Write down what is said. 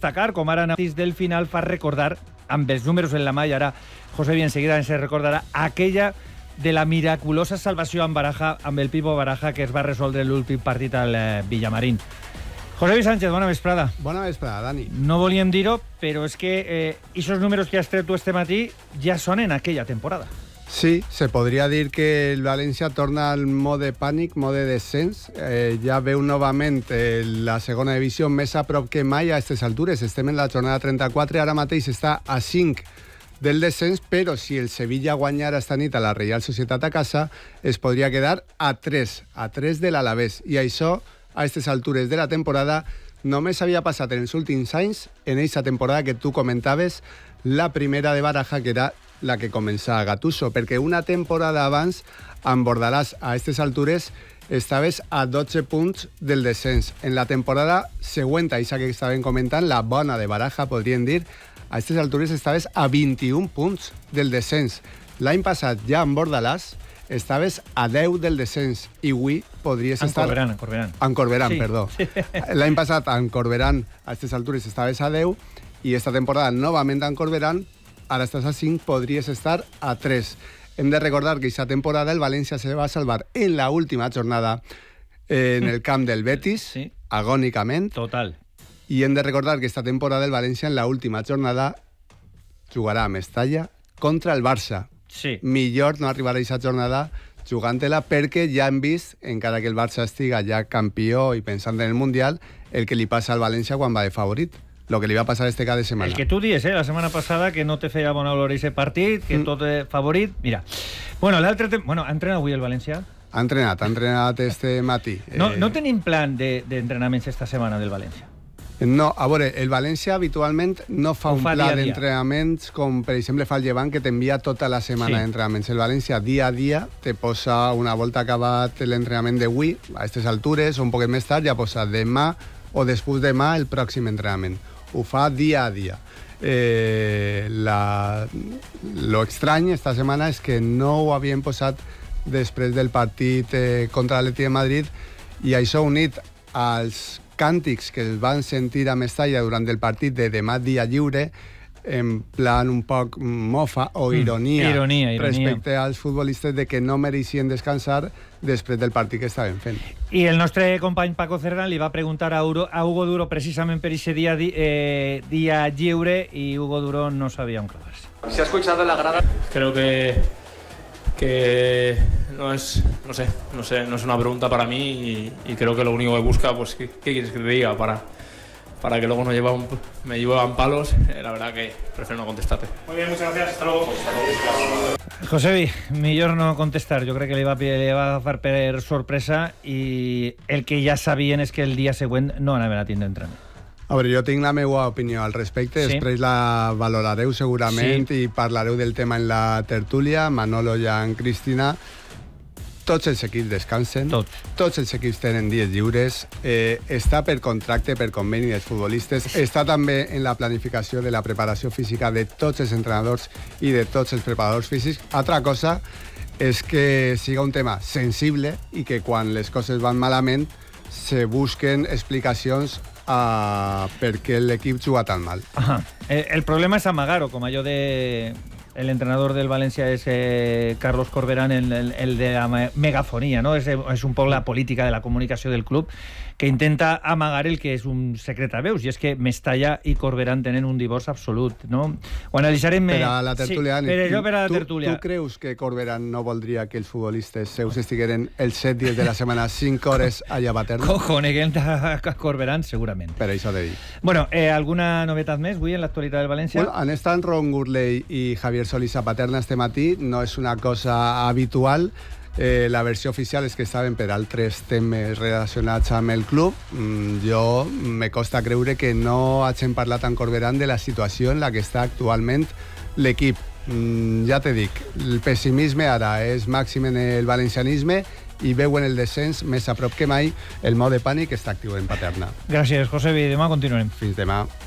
destacar, com ara notícies del final fa recordar, amb els números en la mà, i ara Josebi enseguida ens recordarà aquella de la miraculosa salvació amb Baraja, amb el Pipo Baraja, que es va resoldre l'últim partit al Villamarín. Josebi Sánchez, bona vesprada. Bona vesprada, Dani. No volíem dir-ho, però és que esos números que has tret tu este matí ja són en aquella temporada. Sí, se podria dir que el València torna al mode pànic, mode descens. Ja veu novament la segona divisió més a prop que mai a aquestes altures. Estem en la jornada 34, ara mateix està a 5 del descens, però si el Sevilla guanyara esta nit a la Reial Societat a casa, es podria quedar a 3 de l'Alavés. I això, a aquestes altures de la temporada, només havia passat en els últims anys, en aquesta temporada que tu comentaves, la primera de Baraja, que era la que comença a Gattuso, perquè una temporada abans, amb Bordalàs a aquestes altures, estaves a 12 punts del descens. En la temporada següent, això que estaven comentant, la bona de Baraja, podríem dir, a aquestes altures estaves a 21 punts del descens. L'any passat, ja amb Bordalàs, estaves a 10 del descens i avui podries estar... En Corberán, sí. Perdó. L'any passat, en Corberán, a aquestes altures estaves a 10 i esta temporada, novament en Corberán, ara estàs a 5, podries estar a 3. Hem de recordar que aquesta temporada el València se va salvar en la última jornada en el camp del Betis, sí, agònicament. Total. I hem de recordar que esta temporada el València en la última jornada jugarà a Mestalla contra el Barça. Sí. Millor no arribar a aquesta jornada jugant-la perquè ja hem vist, encara que el Barça estiga ja campió i pensant en el Mundial, el que li passa al València quan va de favorit. Lo que li va passar este cada setmana. El que tu dies, la setmana passada, que no te feia bona olor aquest partit, que tot favorit... Mira, bueno, l'altre... ha entrenat avui el València? Ha entrenat este matí. No tenim plan d'entrenaments esta setmana del València? No, a veure, el València habitualment no fa un pla d'entrenaments com, per exemple, fa el Llevant, que t'envia tota la setmana d'entrenaments. El València, dia a dia, te posa, una volta acabat l'entrenament d'avui, a aquestes altures, o un poquet més tard, ja posa demà o després demà el pròxim entrenament. Ho fa dia a dia. Lo estrany esta setmana és que no ho havien posat després del partit contra l'Atlètic de Madrid, i això unit als càntics que es van sentir a Mestalla durant el partit de demà dia lliure, en plan un poc mofa o ironia respecte als futbolistes de que no mereixien descansar després del partit que estaven fent. I el nostre company Paco Cerdán li va preguntar a Hugo Duro precisament per aquest dia lliure, i Hugo Duro no sabia on clavar-se. ¿Se ha escuchado en la grada? Creo que no es una pregunta para mí, y creo que lo único que busca, pues, ¿qué quieres que te diga? Para que luego me llevan palos, la verdad que prefiero no contestarte. Muy bien, muchas gracias, hasta luego. Josebi, millor no contestar. Jo crec que li va agafar per sorpresa, i el que ja sabien és que el dia següent no anaven a tindre entrenament. A veure, jo tinc la meva opinió al respecte, després la valorareu segurament i parlareu del tema en la tertúlia, Manolo i en Cristina. Tots els equips descansen, tots els equips tenen dies lliures, està per contracte, per conveni dels futbolistes, està també en la planificació de la preparació física de tots els entrenadors i de tots els preparadors físics. Altra cosa és que siga un tema sensible i que quan les coses van malament se busquen explicacions a per què l'equip juga tan mal. El problema és amagar-ho, com allò de... El entrenador del València és Carlos Corberán, el de la megafonía, ¿no? És un poc la política de la comunicació del club, que intenta amagar el que és un secret a veus, i és que Mestalla i Corberán tenen un divorci absolut, no? Ho analitzarem... Per a la tertúlia, sí, per a la tertúlia. Tu creus que Corberán no voldria que els futbolistes seus estigueren els 7 dies de la setmana 5 hores allà a Paterna? Coneguent a Corberán, segurament. Per això de dir. Bueno, alguna novetat més avui en l'actualitat del València? Bueno, han estat Ron Gurley i Javier Solís a Paterna este matí, no és una cosa habitual. La versió oficial és que estaven per altres temes relacionats amb el club. Jo me costa creure que no hagin parlat amb Corberán de la situació en la que està actualment l'equip. Ja te dic, el pessimisme ara és màxim en el valencianisme i veuen el descens més a prop que mai. El mode pànic està actiu en Paterna. Gràcies, Josebi. Demà continuarem. Fins demà.